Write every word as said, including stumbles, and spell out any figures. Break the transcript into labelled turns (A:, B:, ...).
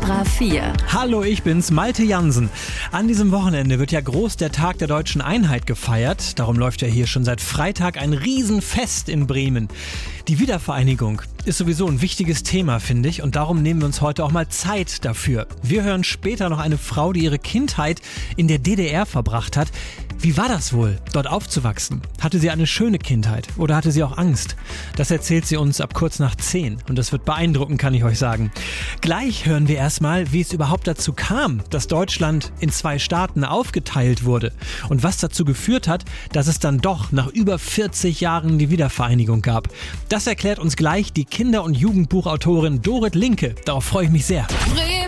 A: Viper vier.
B: Hallo, ich bin's, Malte Jansen. An diesem Wochenende wird ja groß der Tag der Deutschen Einheit gefeiert. Darum läuft ja hier schon seit Freitag ein Riesenfest in Bremen. Die Wiedervereinigung ist sowieso ein wichtiges Thema, finde ich. Und darum nehmen wir uns heute auch mal Zeit dafür. Wir hören später noch eine Frau, die ihre Kindheit in der D D R verbracht hat. Wie war das wohl, dort aufzuwachsen? Hatte sie eine schöne Kindheit oder hatte sie auch Angst? Das erzählt sie uns ab kurz nach zehn. Und das wird beeindruckend, kann ich euch sagen. Gleich hören wir erstmal, wie es überhaupt dazu kam, dass Deutschland in zwei Staaten aufgeteilt wurde. Und was dazu geführt hat, dass es dann doch nach über vierzig Jahren die Wiedervereinigung gab. Das erklärt uns gleich die Kinder- und Jugendbuchautorin Dorit Linke. Darauf freue ich mich sehr.